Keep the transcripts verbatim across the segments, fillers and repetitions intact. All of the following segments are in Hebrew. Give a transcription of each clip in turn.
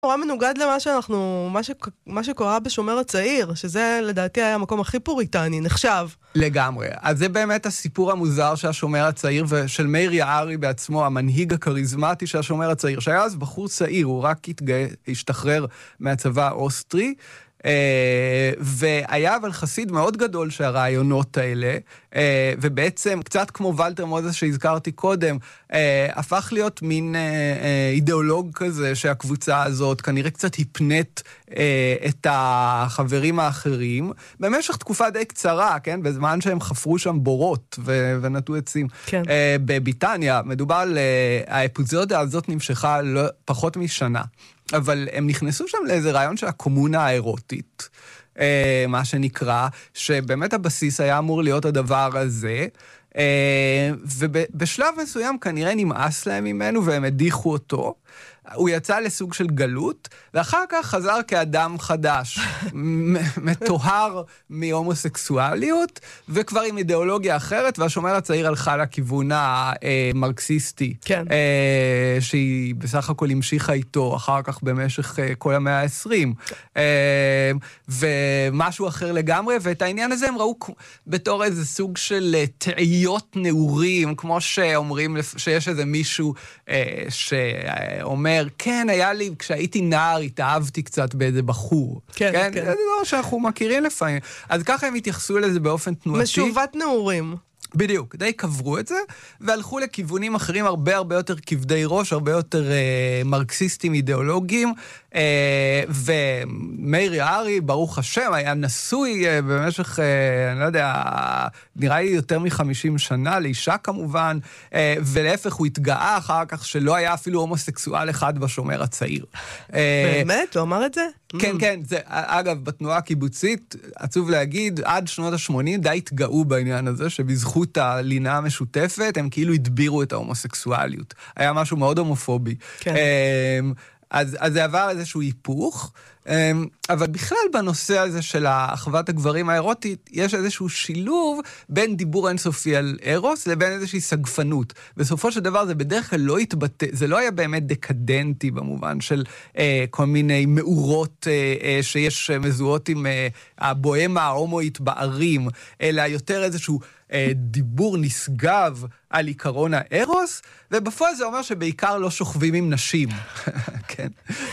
נורא מנוגד למה שאנחנו, מה, ש, מה שקורה בשומר הצעיר, שזה לדעתי היה המקום הכי פוריטני, נחשב. לגמרי. אז זה באמת הסיפור המוזר שהשומר הצעיר, ושל מאיר יערי בעצמו, המנהיג הכריזמטי של השומר הצעיר, שהיה אז בחור צעיר, הוא רק התגא, השתחרר מהצבא האוסטרי, והיה אבל חסיד מאוד גדול שהרעיונות האלה, ובעצם קצת כמו ולטר מוזס שהזכרתי קודם, הפך להיות מין אידיאולוג כזה שהקבוצה הזאת כנראה קצת הפנית את החברים האחרים, במשך תקופה די קצרה, כן? בזמן שהם חפרו שם בורות ונטו עצים. כן. בבריטניה, מדובר על האפיזודה הזאת נמשכה לא, פחות משנה. אבל הם נכנסו שם לאיזה רעיון של הקומונה האירוטית, מה שנקרא, שבאמת הבסיס היה אמור להיות הדבר הזה, ובשלב מסוים כנראה נמאס להם ממנו והם הדיחו אותו, הוא יצא לסוג של גלות, ואחר כך חזר כאדם חדש, מטוהר מהומוסקסואליות, וכבר עם אידיאולוגיה אחרת, והשומר הצעיר הלכה לכיוון המרקסיסטי, כן. שהיא בסך הכל המשיכה איתו, אחר כך במשך כל המאה ה-עשרים, ומשהו אחר לגמרי, ואת העניין הזה הם ראו בתור איזה סוג של תעיות נעורים, כמו שאומרים שיש איזה מישהו שאומר, כן, היה לי, כשהייתי נער, התאהבתי קצת באיזה בחור. כן, כן. כן. זה לא שאנחנו מכירים לפעמים. אז ככה הם התייחסו לזה באופן תנועתי. משובת נעורים. בדיוק, די קברו את זה, והלכו לכיוונים אחרים הרבה הרבה יותר כבדי ראש, הרבה יותר אה, מרקסיסטים אידיאולוגיים, אה, ומאיר יערי, ברוך השם, היה נשוי אה, במשך, אה, אני לא יודע, נראה לי יותר מחמישים שנה, לאישה כמובן, אה, ולהפך הוא התגאה אחר כך שלא היה אפילו הומוסקסואל אחד בשומר הצעיר. באמת? הוא אמר את זה? כן, כן, זה, אגב, בתנועה הקיבוצית, עצוב להגיד, עד שנות ה-שמונים די התגאו בעניין הזה, שבזכות הלינה המשותפת, הם כאילו הדבירו את ההומוסקסואליות. היה משהו מאוד הומופובי. כן. אז, אז זה עבר איזשהו היפוך, אבל בכלל בנושא הזה של אחוות הגברים האירוטית, יש איזשהו שילוב בין דיבור אינסופי על אירוס לבין איזושהי סגפנות. בסופו של דבר זה בדרך כלל לא התבטא, זה לא היה באמת דקדנטי במובן של אה, כל מיני מאורות אה, אה, שיש מזוהות עם אה, הבוהמה ההומואית בערים, אלא יותר איזשהו אה, דיבור נשגב על עיקרון האירוס, ובפועל זה אומר שבעיקר לא שוכבים עם נשים. כן.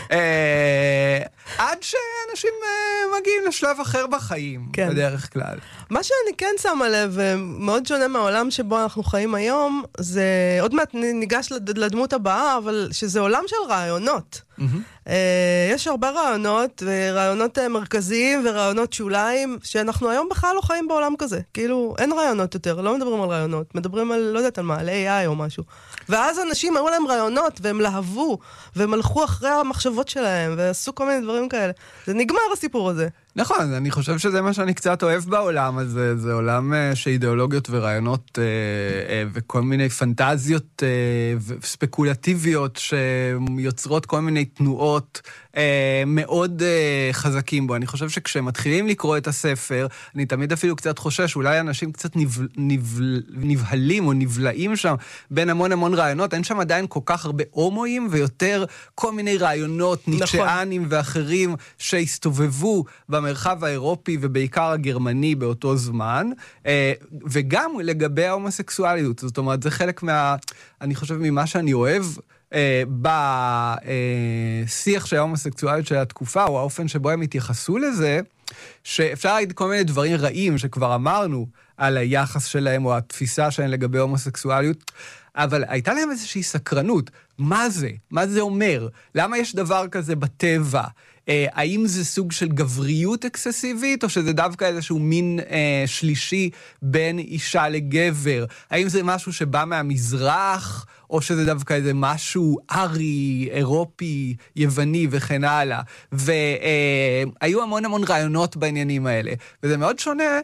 אה, עד שאנשים uh, מגיעים לשלב אחר בחיים, כן. בדרך כלל. מה שאני כן שמה לב, מאוד שונה מהעולם שבו אנחנו חיים היום, זה עוד מעט ניגש לדמות הבאה, אבל שזה עולם של רעיונות. Mm-hmm. Uh, יש הרבה רעיונות, ורעיונות uh, מרכזיים ורעיונות שוליים, שאנחנו היום בכלל לא חיים בעולם כזה. כאילו, אין רעיונות יותר, לא מדברים על רעיונות, מדברים על, לא יודעת, על מעלה איי איי או משהו. ואז אנשים היו להם רעיונות, והם להבו, והם הלכו אחרי המחשבות שלהם, ועשו כל מיני דברים כאלה. זה נגמר הסיפור הזה. נכון, אני חושב שזה מה שאני קצת אוהב בעולם הזה, זה עולם שאידיאולוגיות ורעיונות וכל מיני פנטזיות וספקולטיביות שיוצרות כל מיני תנועות מאוד חזקים בו. אני חושב שכשמתחילים לקרוא את הספר, אני תמיד אפילו קצת חושש, אולי אנשים קצת נבל, נבל, נבהלים או נבלעים שם בין המון המון רעיונות, אין שם עדיין כל כך הרבה הומואים ויותר כל מיני רעיונות ניטשאנים נכון. ואחרים שהסתובבו במרחב האירופי ובעיקר הגרמני באותו זמן, וגם לגבי ההומוסקסואליות. זאת אומרת, זה חלק מה, אני חושב ממה שאני אוהב, בשיח של ההומוסקסואליות של התקופה, או האופן שבו הם התייחסו לזה, שאפשר להגיד כל מיני דברים רעים שכבר אמרנו על היחס שלהם או התפיסה שלהם לגבי הומוסקסואליות, אבל הייתה להם איזושהי סקרנות. מה זה? מה זה אומר? למה יש דבר כזה בטבע? האם זה סוג של גבריות אקססיבית, או שזה דווקא איזשהו מין אה, שלישי בין אישה לגבר? האם זה משהו שבא מהמזרח, או שזה דווקא איזה משהו ארי, אירופי, יווני וכן הלאה? והיו המון המון רעיונות בעניינים האלה. וזה מאוד שונה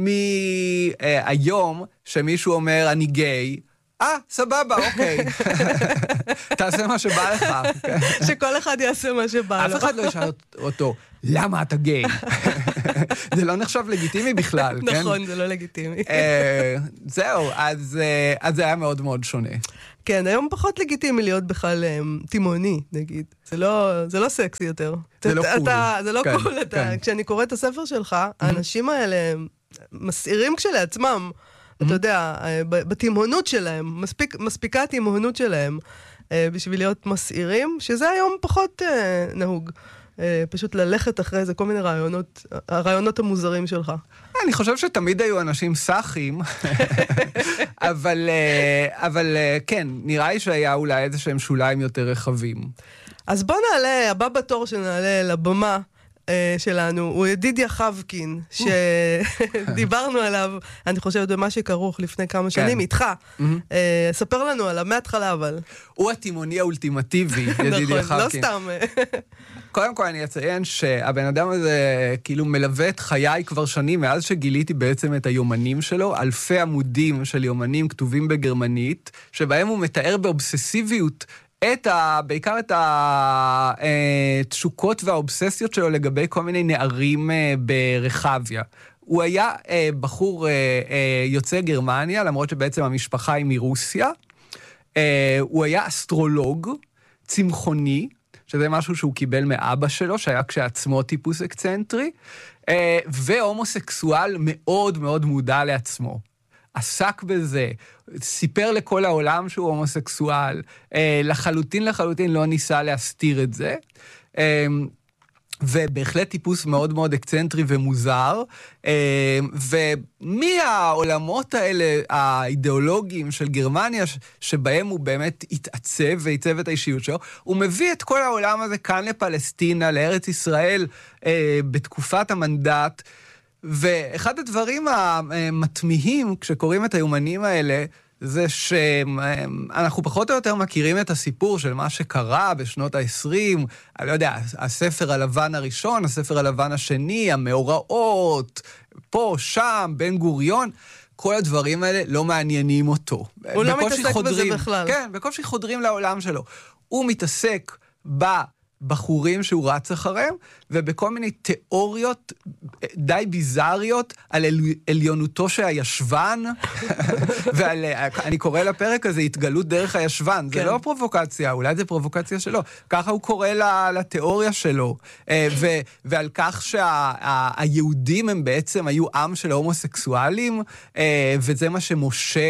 מהיום שמישהו אומר, אני גיי, אה, סבבה, אוקיי. תעשה מה שבא לך. שכל אחד יעשה מה שבא לו. אף אחד לא ישאל אותו, למה אתה גיי? זה לא נחשב לגיטימי בכלל, כן? נכון, זה לא לגיטימי. זהו, אז זה היה מאוד מאוד שונה. כן, היום פחות לגיטימי להיות בכלל תימוני, נגיד. זה לא, זה לא סקסי יותר. זה לא קול. זה לא קול, כשאני קורא את הספר שלך, האנשים האלה מסעירים כשלעצמם, אתה יודע, בתימהונות שלהם, מספיקה התימהונות שלהם, בשביל להיות מסעירים, שזה היום פחות נהוג. פשוט ללכת אחרי זה, כל מיני רעיונות, הרעיונות המוזרים שלך. אני חושב שתמיד היו אנשים סחים, אבל, אבל כן, נראה לי שהיה אולי איזה שהם שוליים יותר רחבים. אז בוא נעלה, הבא בתור שנעלה לבמה שלנו, הוא ידידיה חבקין, שדיברנו עליו, אני חושבת במה שכרוך לפני כמה שנים, איתך. ספר לנו עליו, מההתחלה אבל. הוא התימוני האולטימטיבי, ידידיה חבקין. נכון, לא סתם. קודם כל אני אציין שהבן אדם הזה כאילו מלווה את חיי כבר שנים, מאז שגיליתי בעצם את היומנים שלו, אלפי עמודים של יומנים כתובים בגרמנית, שבהם הוא מתאר באובססיביות את ה... בעיקר את התשוקות והאובססיות שלו לגבי כל מיני נערים ברחביה. הוא היה בחור יוצא גרמניה, למרות שבעצם המשפחה היא מרוסיה. הוא היה אסטרולוג, צמחוני, שזה משהו שהוא קיבל מאבא שלו, שהיה כשעצמו טיפוס אקצנטרי, והומוסקסואל מאוד מאוד מודע לעצמו. עסק בזה, סיפר לכל העולם שהוא הומוסקסואל, לחלוטין לחלוטין לא ניסה להסתיר את זה, ובהחלט טיפוס מאוד מאוד אקצנטרי ומוזר, ומהעולמות האלה, האידיאולוגיים של גרמניה, שבהם הוא באמת התעצב ועיצב את האישיות שלו, הוא מביא את כל העולם הזה כאן לפלסטינה, לארץ ישראל, בתקופת המנדט, ואחד הדברים המתמיהים כשקוראים את היומנים האלה, זה שאנחנו פחות או יותר מכירים את הסיפור של מה שקרה בשנות ה-עשרים, אני לא יודע, הספר הלבן הראשון, הספר הלבן השני, המאורעות, פה, שם, בן גוריון, כל הדברים האלה לא מעניינים אותו. הוא לא מתעסק בזה בכלל. כן, בקושי חודרים לעולם שלו. הוא מתעסק בבחורים שהוא רץ אחריהם, ובכל מיני תיאוריות די ביזריות על עליונותו של הישבן, ועל, אני קורא לפרק הזה, התגלות דרך הישבן. זה לא פרובוקציה, אולי זה פרובוקציה שלו. ככה הוא קורא לתיאוריה שלו, ו, ועל כך שהיהודים הם בעצם היו עם של ההומוסקסואלים, וזה מה שמשה,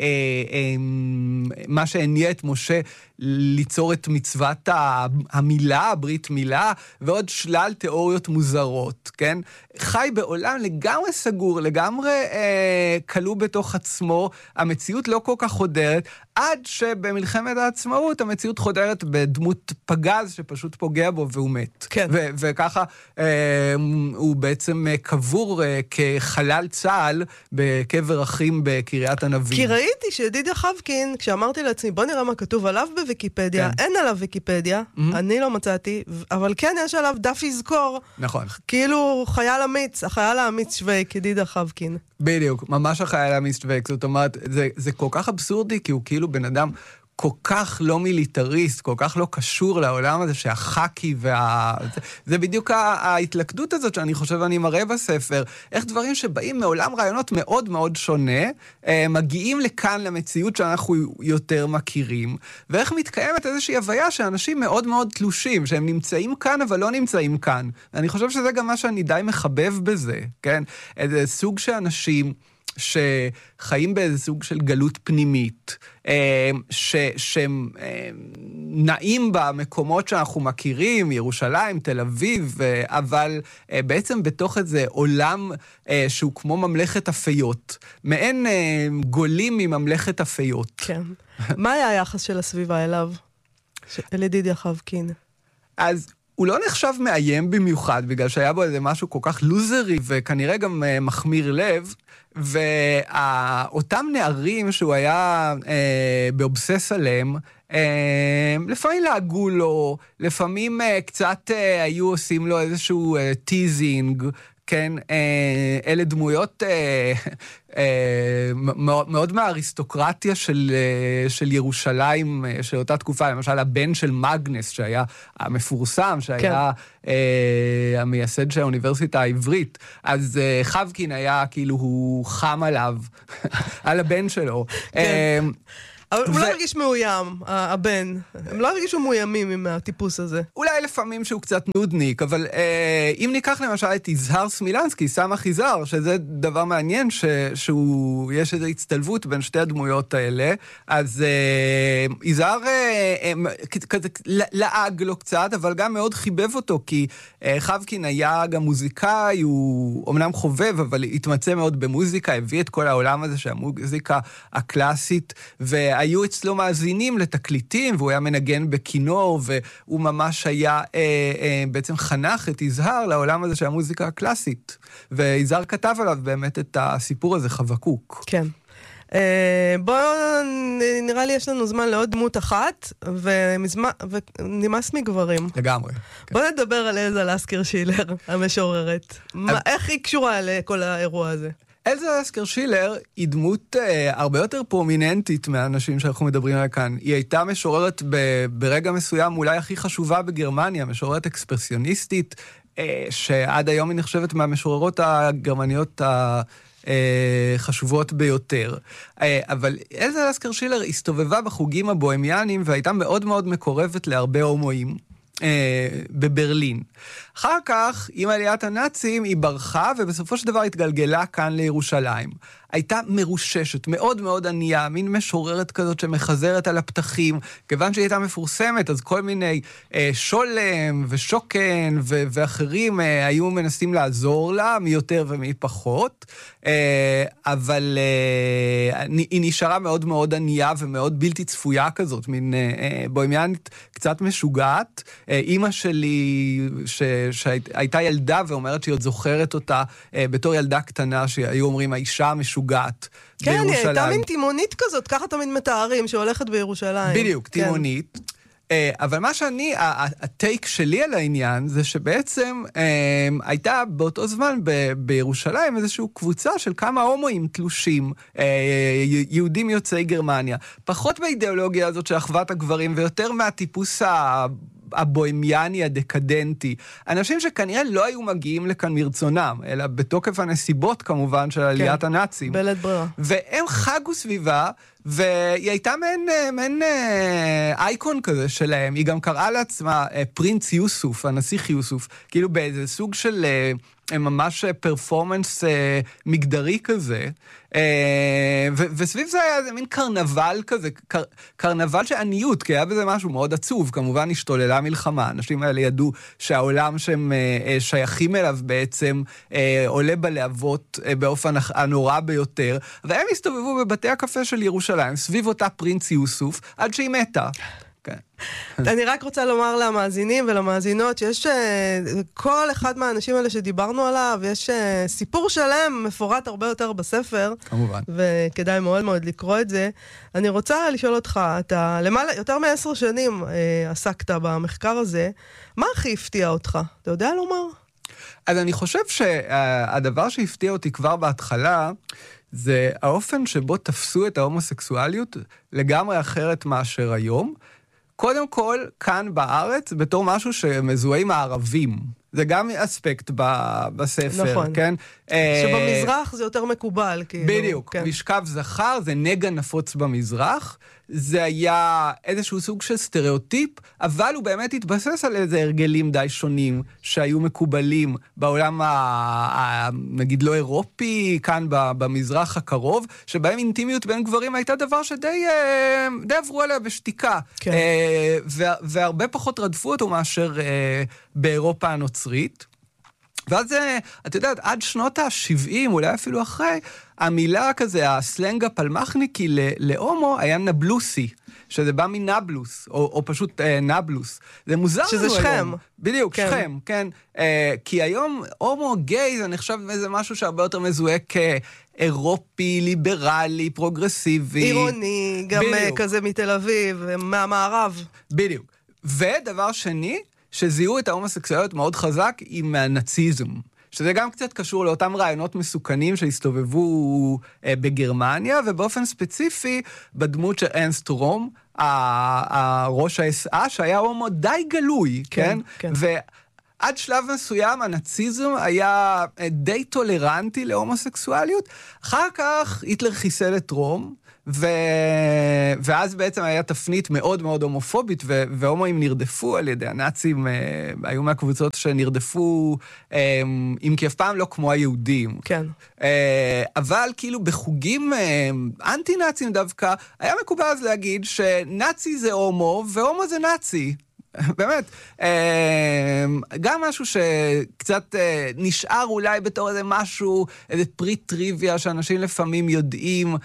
מה שהניע את משה ליצור את מצוות המילה, ברית מילה, ועוד שלל תיאוריות מוזרות, כן? חי בעולם לגמרי סגור, לגמרי אה, כלוא בתוך עצמו, המציאות לא כל כך חודרת, עד שבמלחמת העצמאות המציאות חודרת בדמות פגז שפשוט פוגע בו והוא מת. כן. ו- וככה אה, הוא בעצם קבור אה, כחלל צהל בקבר אחים בקריית הנביא. כי ראיתי שידידיה חבקין, כשאמרתי לעצמי, בוא נראה מה כתוב עליו בוויקיפדיה, כן. אין עליו ויקיפדיה, mm-hmm. אני לא מצאתי, אבל כן יש עליו דף יזכור. נכון. כאילו חייל אמיץ, החייל האמיץ שוויק, ידידיה חבקין. בדיוק, ממש החייל האמיץ שוויק, זאת אומרת, זה, זה כל כך אבסורדי, כי הוא כאילו בן אדם כל כך לא מיליטריסט, כל כך לא קשור לעולם הזה שהחקי וה... זה, זה בדיוק ההתלכדות הזאת שאני חושב אני מראה בספר, איך דברים שבאים מעולם רעיונות מאוד מאוד שונה, מגיעים לכאן למציאות שאנחנו יותר מכירים, ואיך מתקיימת איזושהי הוויה שאנשים מאוד מאוד תלושים, שהם נמצאים כאן אבל לא נמצאים כאן. אני חושב שזה גם מה שאני די מחבב בזה, כן? איזה סוג שאנשים שחיים באיזה סוג של גלות פנימית, שהם נעים במקומות שאנחנו מכירים, ירושלים, תל אביב, אבל בעצם בתוך איזה עולם שהוא כמו ממלכת אפיות, מעין גולים מממלכת אפיות. כן. מה היה היחס של הסביבה אליו? אל ידידיה חבקין. אז הוא לא נחשב מאיים במיוחד, בגלל שהיה בו איזה משהו כל כך לוזרי, וכנראה גם מחמיר לב, ואותם נערים שהוא היה אה, באובסס עליהם, אה, לפעמים להגו לו, לפעמים אה, קצת אה, היו עושים לו איזשהו אה, טיזינג, כן, אלה דמויות מאוד מהאריסטוקרטיה של ירושלים, של אותה תקופה, למשל הבן של מגנס, שהיה המפורסם, שהיה המייסד של האוניברסיטה העברית, אז חבקין היה כאילו, הוא חם עליו, על הבן שלו. כן. אבל הוא לא הרגיש מאוים, הבן. הם לא הרגישו מאוימים עם הטיפוס הזה. אולי לפעמים שהוא קצת נודניק, אבל אה, אם ניקח למשל את יזהר סמילנסקי, סמך יזהר, שזה דבר מעניין, שיש איזו הצטלבות בין שתי הדמויות האלה, אז אה, יזהר אה, אה, כזה לעג לו קצת, אבל גם מאוד חיבב אותו, כי אה, חבקין היה גם מוזיקאי, הוא אמנם חובב, אבל התמצא מאוד במוזיקה, הביא את כל העולם הזה של המוזיקה הקלאסית, וה היו אצלו מאזינים לתקליטים, והוא היה מנגן בכינור, והוא ממש היה, אה, אה, בעצם חנך את יזהר לעולם הזה של המוזיקה הקלאסית. ויזהר כתב עליו באמת את הסיפור הזה חבקוק. כן. אה, בואו, נראה לי יש לנו זמן לעוד דמות אחת, ומזמן, ונמאס מגברים. לגמרי. בואו כן. נדבר על אלזה לסקר שילר, המשוררת. מה, איך היא קשורה לכל האירוע הזה? אלזה לסקר שילר היא דמות אה, הרבה יותר פרומיננטית מהאנשים שאנחנו מדברים עליה כאן. היא הייתה משוררת ב, ברגע מסוים אולי הכי חשובה בגרמניה, משוררת אקספרסיוניסטית, אה, שעד היום היא נחשבת מהמשוררות הגרמניות החשובות ביותר. אה, אבל אלזה לסקר שילר הסתובבה בחוגים הבוהמיאנים והייתה מאוד מאוד מקורבת להרבה הומואים. בברלין. אחר כך, עם עליית הנאצים, היא ברחה, ובסופו של דבר התגלגלה כאן לירושלים. הייתה מרוששת, מאוד מאוד ענייה, מין משוררת כזאת שמחזרת על הפתחים, כיוון שהיא הייתה מפורסמת, אז כל מיני אה, שולם ושוקן ו- ואחרים אה, היו מנסים לעזור לה, מי יותר ומי פחות, אה, אבל אה, היא נשארה מאוד מאוד ענייה ומאוד בלתי צפויה כזאת, מין אה, בוהמיאנית קצת משוגעת. אה, אימא שלי, ש- שהייתה ילדה ואומרת שהיא עוד זוכרת אותה אה, בתור ילדה קטנה, שהיו אומרים האישה המשוגעת כן, בירושלים. כן, היא הייתה מין תימונית כזאת, ככה תמיד מתארים, שהולכת בירושלים. בדיוק, כן. תימונית. אה, אבל מה שאני, הטייק שלי על העניין, זה שבעצם אה, הייתה באותו זמן ב- בירושלים איזושהי קבוצה של כמה הומואים תלושים, אה, יהודים יוצאי גרמניה. פחות באידיאולוגיה הזאת של אחוות הגברים, ויותר מהטיפוס ה... הבוהמיאני הדקדנטי. אנשים שכנראה לא היו מגיעים לכאן מרצונם, אלא בתוקף הנסיבות כמובן של עליית כן, הנאצים. בלית ברירה. והם חגו סביבה, והיא הייתה מעין, מעין אייקון כזה שלהם. היא גם קראה לעצמה פרינץ יוסוף, הנסיך יוסוף, כאילו באיזה סוג של ממש פרפורמנס מגדרי כזה. ו- וסביב זה היה איזה מין קרנבל כזה, קר- קרנבל של עניות, כי היה בזה משהו מאוד עצוב, כמובן השתוללה מלחמה, האנשים האלה ידעו שהעולם שהם אה, שייכים אליו בעצם אה, עולה בלהבות אה, באופן הנורא ביותר, והם הסתובבו בבתי הקפה של ירושלים, סביב אותה פרינץ יוסוף, עד שהיא מתה. כן. אני רק רוצה לומר למאזינים ולמאזינות שיש כל אחד מהאנשים האלה שדיברנו עליו, יש סיפור שלם מפורט הרבה יותר בספר. כמובן. וכדאי מאוד מאוד לקרוא את זה. אני רוצה לשאול אותך, אתה למעלה, יותר מעשר שנים אה, עסקת במחקר הזה, מה הכי הפתיע אותך? אתה יודע לומר? אז אני חושב שהדבר שהפתיע אותי כבר בהתחלה, זה האופן שבו תפסו את ההומוסקסואליות לגמרי אחרת מאשר היום. קודם כל, כאן בארץ, בתור משהו שמזוהה עם הערבים. זה גם אספקט ב- בספר, נכון. כן? שבמזרח זה יותר מקובל, כאילו. בדיוק. כן. משכב זכר, זה נגע נפוץ במזרח. זה היה איזשהו סוג של סטריאוטיפ, אבל הוא באמת התבסס על איזה הרגלים די שונים שהיו מקובלים בעולם, ה- ה- נגיד לא אירופי, כאן במזרח הקרוב, שבהם אינטימיות בין גברים הייתה דבר שדי די עברו עליה בשתיקה. כן. והרבה פחות רדפו אותו מאשר באירופה הנוצרית. ואז, את יודעת, עד שנות ה-שבעים, אולי אפילו אחרי, המילה כזה, הסלנג הפלמחניקי להומו היה נבלוסי, שזה בא מנבלוס, או, או פשוט אה, נבלוס. זה מוזר לנו היום. שזה שכם. בדיוק, כן. שכם, כן. אה, כי היום הומו גיי זה נחשב איזה משהו שהרבה יותר מזוהה כאירופי, ליברלי, פרוגרסיבי. עירוני, גם בדיוק. כזה מתל אביב, מהמערב. בדיוק. ודבר שני, שזיהו את ההומוסקסואליות מאוד חזק עם הנאציזם. שזה גם קצת קשור לאותם רעיונות מסוכנים שהסתובבו בגרמניה, ובאופן ספציפי בדמות של ארנסט רום, הראש ה-אס אה, שהיה הומו די גלוי, כן? כן. ועד שלב מסוים הנאציזם היה די טולרנטי להומוסקסואליות, אחר כך היטלר חיסל את רום, ו... ואז בעצם היה תפנית מאוד מאוד הומופובית, ו... והומואים נרדפו על ידי הנאצים, היו מהקבוצות שנרדפו, אם כי אף פעם לא כמו היהודים. כן. אבל כאילו בחוגים אנטי-נאצים דווקא, היה מקובל אז להגיד שנאצי זה הומו, והומו זה נאצי. באמת, גם משהו שקצת נשאר אולי בתור איזה משהו, איזה פרי טריוויה שאנשים לפעמים יודעים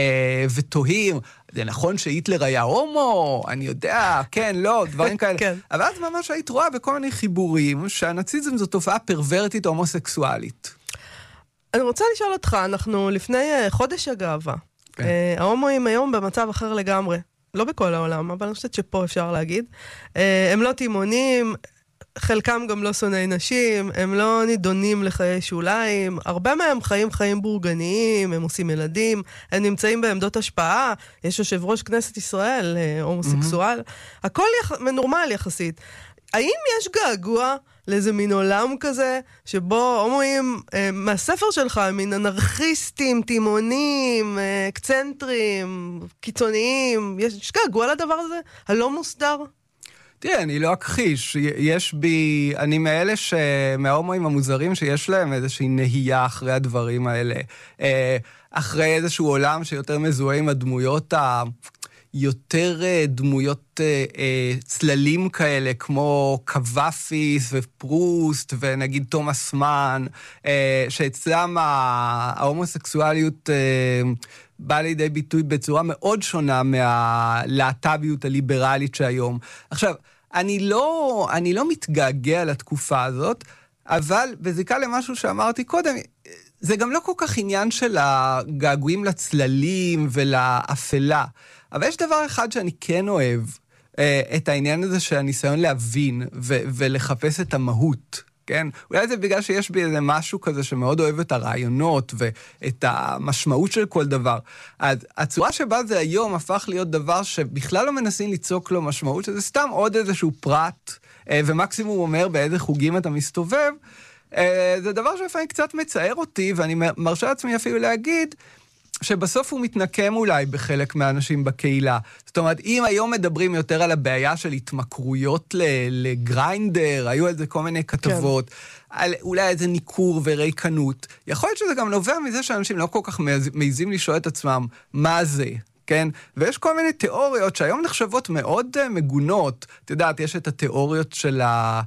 ותוהים, זה נכון שהיטלר היה הומו, אני יודע, כן, לא, דברים כאלה. כן. אבל אז ממש היית רואה בכל מיני חיבורים שהנאציזם זו תופעה פרוורטית הומוסקסואלית. אני רוצה לשאול אותך, אנחנו לפני חודש הגאווה, כן. ההומואים היום במצב אחר לגמרי. לא בכל העולם, אבל אני חושבת שפה אפשר להגיד. הם לא תימונים, חלקם גם לא שונאי נשים, הם לא נידונים לחיי שוליים, הרבה מהם חיים חיים בורגניים, הם עושים ילדים, הם נמצאים בעמדות השפעה, יש יושב ראש כנסת ישראל, הומוסקסואל, mm-hmm. הכל יח... מנורמל יחסית. האם יש געגוע לאיזה מין עולם כזה, שבו הומואים אה, מהספר שלך, מין אנרכיסטים, תימונים, אה, אקצנטרים, קיצוניים, יש געגוע לדבר הזה? הלא מוסדר? תראה, אני לא אכחיש, יש בי, אני מאלה ש... מההומואים המוזרים שיש להם איזושהי נהייה אחרי הדברים האלה, אה, אחרי איזשהו עולם שיותר מזוהה עם הדמויות ה... יותר דמויות צללים כאלה, כמו קוואפיס ופרוסט, ונגיד תומאס מן, שאצלם ההומוסקסואליות באה לידי ביטוי בצורה מאוד שונה מהלהט"ביות הליברלית שהיום. עכשיו, אני לא, אני לא מתגעגע לתקופה הזאת, אבל בזיקה למשהו שאמרתי קודם, זה גם לא כל כך עניין של הגעגועים לצללים ולאפלה. אבל יש דבר אחד שאני כן אוהב, את העניין הזה של הניסיון להבין ו- ולחפש את המהות, כן? אולי זה בגלל שיש בי איזה משהו כזה שמאוד אוהב את הרעיונות ואת המשמעות של כל דבר. אז הצורה שבה זה היום הפך להיות דבר שבכלל לא מנסים ליצוק לו משמעות, שזה סתם עוד איזשהו פרט, ומקסימום אומר באיזה חוגים אתה מסתובב, זה דבר שלפעמים קצת מצער אותי, ואני מרשה לעצמי אפילו להגיד, שבסוף הוא מתנקם אולי בחלק מהאנשים בקהילה. זאת אומרת, אם היום מדברים יותר על הבעיה של התמכרויות לגריינדר, היו על זה כל מיני כתבות, כן. על אולי איזה ניכור וריקנות, יכול להיות שזה גם נובע מזה שאנשים לא כל כך מעיזים לשאול את עצמם, מה זה? כן? ויש כל מיני תיאוריות שהיום נחשבות מאוד מגונות. את יודעת, יש את התיאוריות של ה...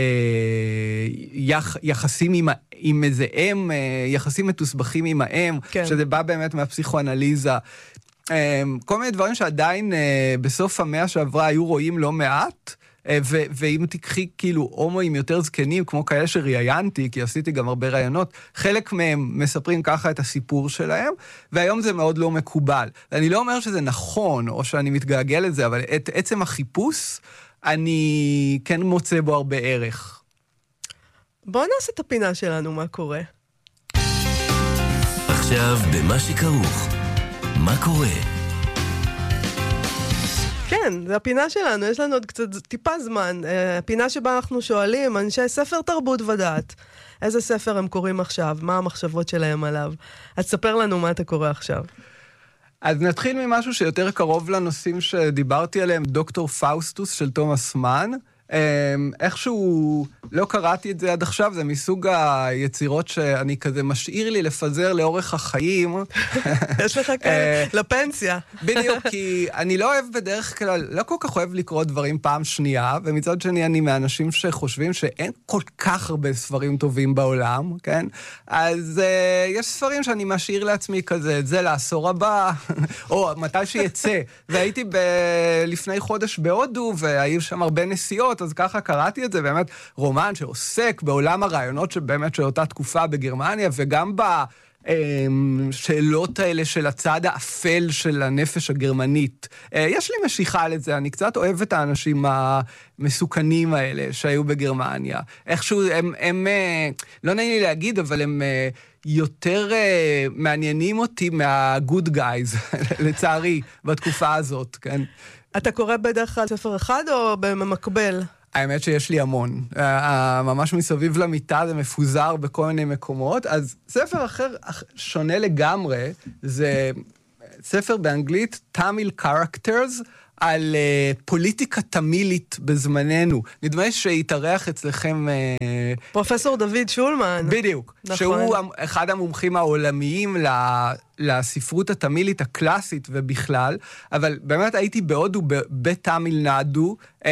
יח, יחסים עם, עם איזה אם, יחסים מתוסבכים עם האם, כן. שזה בא באמת מהפסיכואנליזה. כל מיני דברים שעדיין בסוף המאה שעברה היו רואים לא מעט, ו- ואם תקחי כאילו הומואים יותר זקנים, כמו כאלה שראיינתי, כי עשיתי גם הרבה ראיונות, חלק מהם מספרים ככה את הסיפור שלהם, והיום זה מאוד לא מקובל. אני לא אומר שזה נכון, או שאני מתגעגע לזה, אבל את עצם החיפוש, אני כן מוצא בו הרבה ערך. בואו נעשה את הפינה שלנו, מה קורה? עכשיו במה שכרוך. מה קורה? כן, זה הפינה שלנו, יש לנו עוד קצת טיפה זמן. הפינה שבה אנחנו שואלים, אנשי ספר תרבות ודעת, איזה ספר הם קוראים עכשיו? מה המחשבות שלהם עליו? אז ספר לנו מה אתה קורא עכשיו. אז נתחיל ממשהו שיותר קרוב לנושאים שדיברתי עליהם, דוקטור פאוסטוס של תומאס מן. איכשהו לא קראתי את זה עד עכשיו, זה מסוג היצירות שאני כזה משאיר לי לפזר לאורך החיים. יש לך כאלה, לפנסיה. בדיוק, כי אני לא אוהב בדרך כלל, לא כל כך אוהב לקרוא דברים פעם שנייה, ומצד שני אני מאנשים שחושבים שאין כל כך הרבה ספרים טובים בעולם, כן? אז uh, יש ספרים שאני משאיר לעצמי כזה, את זה לעשור הבא, או מתי שיצא. והייתי ב- לפני חודש בהודו, והיו שם הרבה נסיעות, אז ככה קראתי את זה, באמת רומן שעוסק בעולם הרעיונות שבאמת של אותה תקופה בגרמניה, וגם בשאלות האלה של הצד האפל של הנפש הגרמנית. יש לי משיכה לזה, אני קצת אוהב את האנשים המסוכנים האלה שהיו בגרמניה. איכשהו, הם, הם לא נעים לי להגיד, אבל הם יותר מעניינים אותי מה-good guys, לצערי, בתקופה הזאת, כן? אתה קורא בדרך כלל ספר אחד או במקבל? האמת שיש לי המון. ממש מסביב למיטה זה מפוזר בכל מיני מקומות. אז ספר אחר שונה לגמרי, זה ספר באנגלית, תמיל קרקטרס, על uh, פוליטיקה תמילית בזמננו. נדמה שהתארח אצלכם... Uh, פרופסור דוד שולמן. בדיוק. נכון. שהוא אחד המומחים העולמיים לספרות התמילית הקלאסית ובכלל, אבל באמת הייתי בהודו, בתמיל נדו, uh,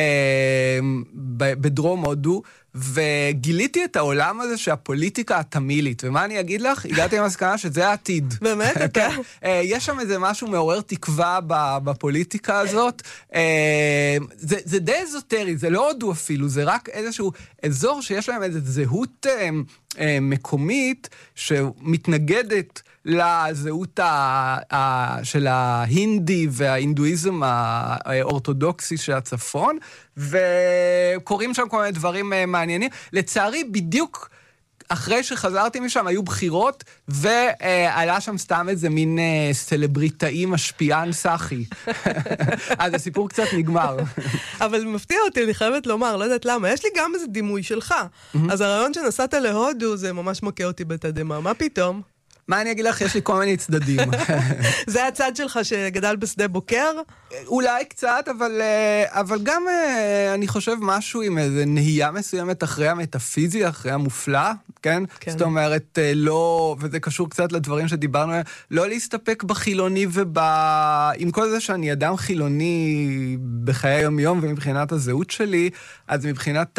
בדרום הודו, וגיליתי את העולם הזה שהפוליטיקה התמילית, ומה אני אגיד לך? הגעתי למסקנה שזה העתיד. באמת? אתה? יש שם איזה משהו מעורר תקווה בפוליטיקה הזאת. זה, זה די אזוטרי, זה לא הודו אפילו, זה רק איזשהו אזור שיש להם איזו זהות מקומית שמתנגדת לזהות ה, ה, של ההינדי וההינדואיזם האורתודוקסי של הצפון, וקוראים שם כל מיני דברים מעניינים. לצערי, בדיוק אחרי שחזרתי משם, היו בחירות, ועלה שם סתם איזה מין סלבריטאי משפיען סחי. אז הסיפור קצת נגמר. אבל מפתיע אותי, אני חייבת לומר, לא יודעת למה, יש לי גם איזה דימוי שלך. אז הרעיון שנסעת להודו, זה ממש מכה אותי בתדמה. מה פתאום? מה אני אגיד לך? יש לי כל מיני צדדים. זה הצד שלך שגדל בשדה בוקר? אולי קצת, אבל, אבל גם אני חושב משהו עם איזו נהייה מסוימת אחרי המטאפיזי, אחרי המופלא, כן? כן. זאת אומרת, לא, וזה קשור קצת לדברים שדיברנו, לא להסתפק בחילוני וב... עם כל זה שאני אדם חילוני בחיי היום-יום ומבחינת הזהות שלי, אז מבחינת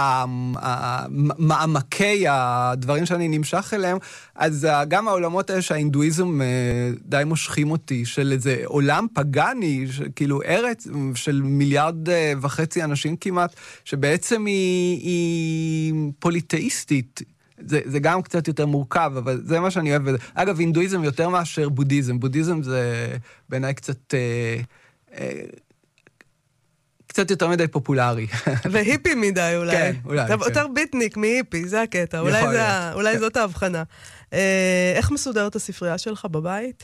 מעמקי הדברים שאני נמשך אליהם, אז גם העולמות האלה שההינדואיזם די מושכים אותי, של איזה עולם פגני, כאילו ארץ של מיליארד וחצי אנשים כמעט, שבעצם היא, היא פוליטאיסטית. זה, זה גם קצת יותר מורכב, אבל זה מה שאני אוהב. אגב, הינדואיזם יותר מאשר בודהיזם. בודהיזם זה בעיניי קצת... אה, אה, קצת יותר מדי פופולרי. והיפי מדי אולי. כן, אולי. אתה יותר ביטניק מהיפי, זה הקטע. אולי, זה, אולי זאת ההבחנה. איך מסודרת הספרייה שלך בבית?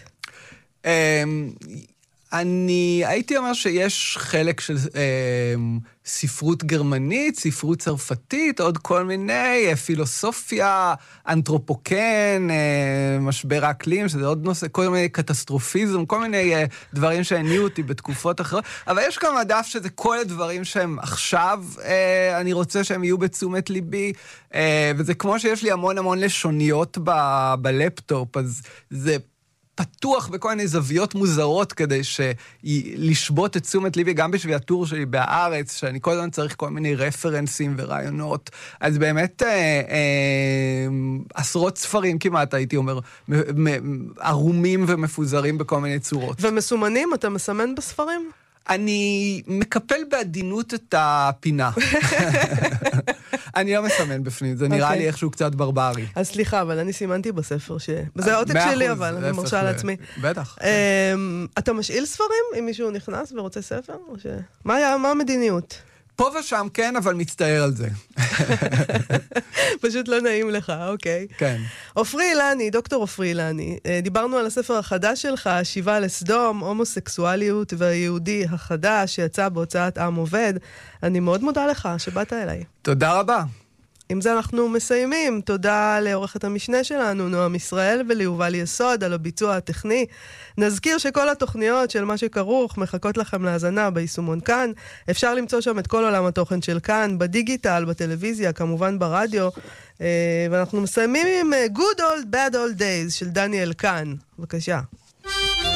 אני הייתי אומר שיש חלק של ספרות גרמנית, ספרות צרפתית, עוד כל מיני, פילוסופיה, אנתרופוקן, משבר האקלים, שזה עוד נושא, כל מיני קטסטרופיזם, כל מיני דברים שהניעו אותי בתקופות אחרות, אבל יש גם הדף שזה כל הדברים שהם עכשיו, אני רוצה שהם יהיו בתשומת ליבי, וזה כמו שיש לי המון המון לשוניות ב- בלפטופ, אז זה... פתוח בכל מיני זוויות מוזרות כדי לשבות את תשומת ליבי, גם בשביל הטור שלי בארץ, שאני כל הזמן צריך כל מיני רפרנסים ורעיונות. אז באמת אה, אה, עשרות ספרים כמעט, הייתי אומר, ערומים ומפוזרים בכל מיני צורות. ומסומנים, אתה מסמן בספרים? אני מקפל בעדינות את הפינה. אני לא מסמן בפנים, זה נראה לי איכשהו קצת ברברי. אז סליחה, אבל אני סימנתי בספר ש... וזה העותק שלי, אבל אני מרשה לעצמי. בטח. אתה משאיל ספרים אם מישהו נכנס ורוצה ספר? מה המדיניות? פה ושם כן, אבל מצטער על זה. פשוט לא נעים לך, אוקיי. כן. עופרי אילני, דוקטור עופרי אילני, דיברנו על הספר החדש שלך, שיבה לסדום, הומוסקסואליות והיהודי החדש, שיצא בהוצאת עם עובד. אני מאוד מודה לך שבאת אליי. תודה רבה. עם זה אנחנו מסיימים. תודה לעורכת המשנה שלנו, נועם ישראל, וליובל יסוד על הביצוע הטכני. נזכיר שכל התוכניות של מה שכרוך מחכות לכם להזנה ביישומון כאן. אפשר למצוא שם את כל עולם התוכן של כאן, בדיגיטל, בטלוויזיה, כמובן ברדיו. ואנחנו מסיימים עם Good Old Bad Old Days של דניאל כאן. בבקשה.